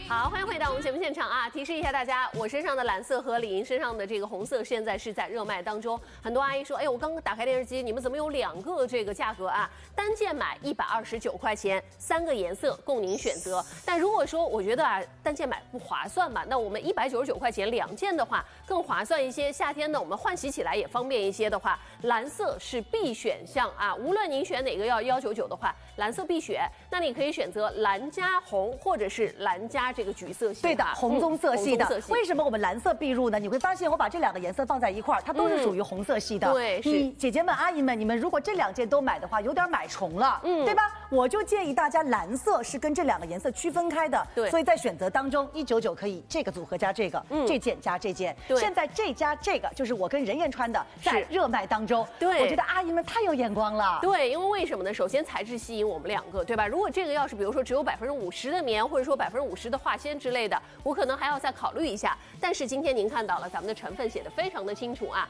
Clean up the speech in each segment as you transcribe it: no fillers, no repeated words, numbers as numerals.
好，欢迎回到我们节目现场啊！提示一下大家，我身上的蓝色和李莹身上的这个红色现在是在热卖当中。很多阿姨说，哎，我刚刚打开电视机，你们怎么有2个这个价格啊？单件买129块钱，3个颜色供您选择。但如果说我觉得啊，单件买不划算嘛，那我们199块钱2件的话更划算一些。夏天呢，我们换洗起来也方便一些的话，蓝色是必选项啊。无论您选哪个要199的话，蓝色必选。那你可以选择蓝加红，或者是蓝加这个橘色系。 对的，红棕色系的。为什么我们蓝色必入呢？你会发现我把这2个颜色放在一块儿，它都是属于红色系的。 对，是姐姐们、阿姨们，你们如果这2件都买的话，有点买重了，对吧？我就建议大家蓝色是跟这2个颜色区分开的。 对， 所以在选择当中，199可以这个组合加这个，这件加这件。现在这加这个就是我跟任燕穿的，在热卖当中。 对， 我觉得阿姨们太有眼光了。 对，因为什么呢？首先材质吸引我们2个，对吧？如果这个要是比如说只有50%的棉，或者说50%的化纤之类的，我可能还要再考虑一下。但是今天您看到了，咱们的成分写的非常的清楚啊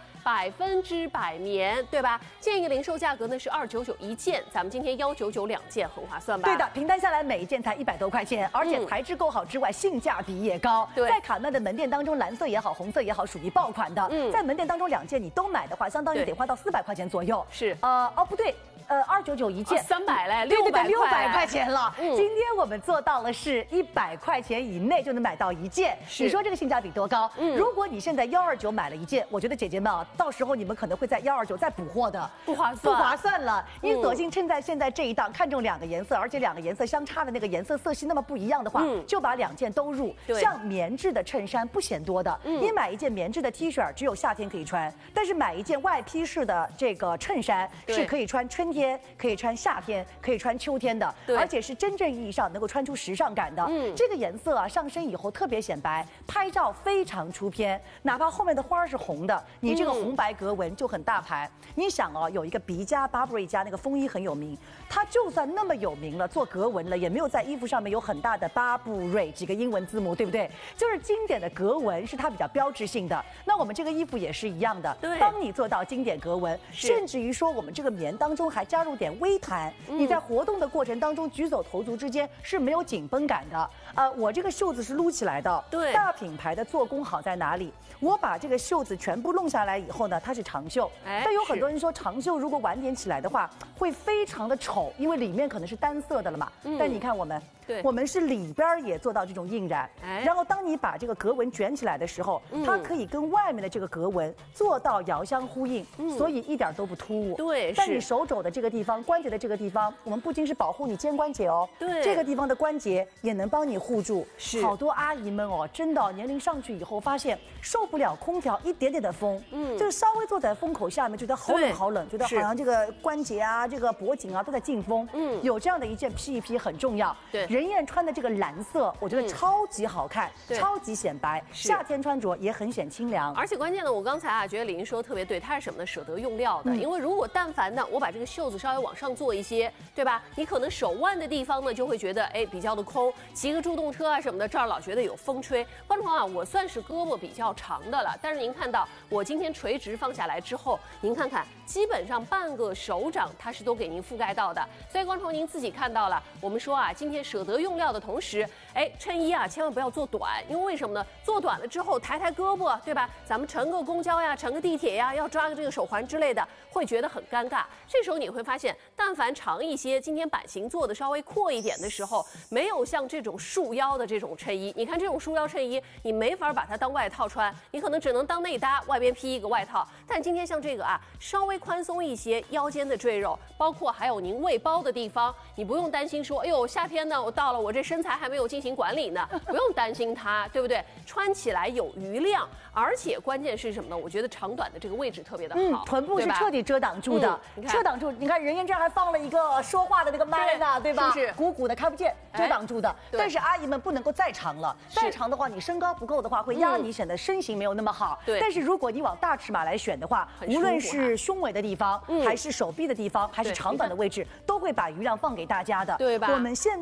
，100%棉，对吧？建议零售价格呢是299一件，咱们今天199 2件，很划算吧？ 对的，平摊下来每一件才100多块钱，而且材质够好之外，性价比也高。 对， 在卡曼的门店当中，蓝色也好，红色也好，属于爆款的。在门店当中2件你都买的话，相当于得花到400块钱左右。 是， 不对。299一件 ，300嘞 ，600块钱了。今天我们做到了是100块钱以内就能买到一件，你说这个性价比多高？如果你现在129买了一件，我觉得姐姐们啊，到时候你们可能会在129再补货的， 不划算了。 你索性趁在现在这一档看中2个颜色，而且2个颜色相差的那个颜色色系那么不一样的话，就把2件都入。像棉质的衬衫不嫌多的，你买一件棉质的 T 恤只有夏天可以穿，但是买一件外披式的这个衬衫是可以穿春天。可以穿夏天，可以穿秋天的，而且是真正意义上能够穿出时尚感的。这个颜色啊，上身以后特别显白，拍照非常出片。哪怕后面的花是红的，你这个红白格纹就很大牌。你想哦，有一个BB家、Burberry 家那个风衣很有名，它就算那么有名了，做格纹了，也没有在衣服上面有很大的 Burberry 几个英文字母，对不对？就是经典的格纹是它比较标志性的。那我们这个衣服也是一样的，帮你做到经典格纹，甚至于说我们这个棉当中还加入点微弹，你在活动的过程当中举手投足之间是没有紧绷感的。我这个袖子是撸起来的， 对， 大品牌的做工好在哪里？我把这个袖子全部弄下来以后呢，它是长袖。但有很多人说长袖如果晚点起来的话，会非常的丑，因为里面可能是单色的了嘛。但你看我们。我们是里边也做到这种印染，然后当你把这个格纹卷起来的时候，它可以跟外面的这个格纹做到遥相呼应，所以一点都不突兀。 对， 在你手肘的这个地方、关节的这个地方，我们不仅是保护你肩关节哦， 对， 这个地方的关节也能帮你护住。 是， 好多阿姨们哦，真的年龄上去以后，发现受不了空调一点点的风，就是稍微坐在风口下面，觉得好冷好冷，觉得好像这个关节啊、这个脖颈啊都在进风。有这样的一件披一披很重要。 对。 任燕穿的这个蓝色，我觉得超级好看，超级显白，夏天穿着也很显清凉。 而且关键呢，我刚才啊觉得李莹说的特别对，它是什么呢？舍得用料的。因为如果但凡呢，我把这个袖子稍微往上做一些，对吧？你可能手腕的地方呢就会觉得比较的空，骑个助动车啊什么的，这儿老觉得有风吹。观众朋友啊，我算是胳膊比较长的了，但是您看到我今天垂直放下来之后，您看看，基本上半个手掌它是都给您覆盖到的。所以观众您自己看到了，我们说啊，今天舍得用料的同时。衬衣啊，千万不要做短，因为为什么呢？做短了之后抬胳膊，对吧？咱们乘个公交呀，乘个地铁呀，要抓个这个手环之类的，会觉得很尴尬。这时候你会发现，但凡长一些，今天版型做的稍微阔一点的时候，没有像这种束腰的这种衬衣，你看这种束腰衬衣，你没法把它当外套穿，你可能只能当内搭，外边披一个外套。但今天像这个啊，稍微宽松一些，腰间的赘肉，包括还有您胃包的地方，你不用担心说，哎呦，夏天呢，我到了，我这身材还没有进行管理呢，不用担心它，对不对？穿起来有余量，而且关键是什么呢？我觉得长短的这个位置特别的好， 臀部是彻底遮挡住的，遮挡住。你看任燕这儿还放了一个说话的那个麦呢，对吧？ 是鼓鼓的看不见，遮挡住的。但是阿姨们不能够再长了，再长的话，你身高不够的话，会压你，显得身形没有那么好。 对。 但是如果你往大尺码来选的话，无论是胸围的地方，还是手臂的地方，还是长短的位置，都会把余量放给大家的。 对吧？ 我们现在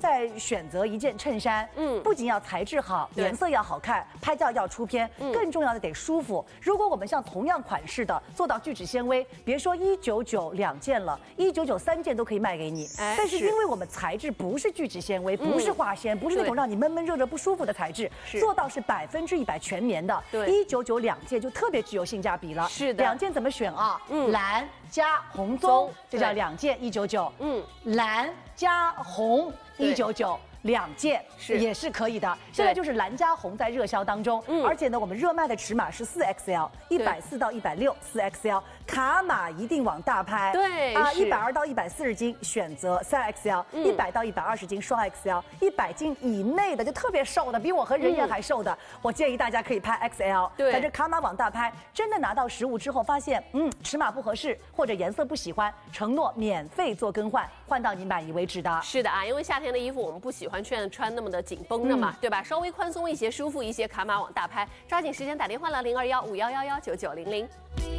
选择一件衬衫，不仅要材质好，颜色要好看，拍照要出片，更重要的得舒服。如果我们像同样款式的做到聚酯纤维，别说199 2件了，199 3件都可以卖给你。但是因为我们材质不是聚酯纤维，不是化纤，不是那种让你闷闷热热不舒服的材质，做到是100%全棉的，199 2件就特别具有性价比了。 是的，2 件怎么选啊？蓝加红棕，这叫2件199。蓝加红199。2件也是可以的，现在就是蓝加红在热销当中，而且呢，我们热卖的尺码是4XL，140到160，4XL，卡码一定往大拍， 对 ，120到140斤选择3XL，100到120斤双 XL，100斤以内的就特别瘦的，比我和人猿还瘦的，我建议大家可以拍 XL，反正卡码往大拍，真的拿到实物之后发现，尺码不合适或者颜色不喜欢，承诺免费做更换，换到你满意为止的。 是的啊，因为夏天的衣服我们不喜欢穿那么的紧绷的嘛，对吧？稍微宽松一些，舒服一些，卡码往大拍，抓紧时间打电话了，0215111990。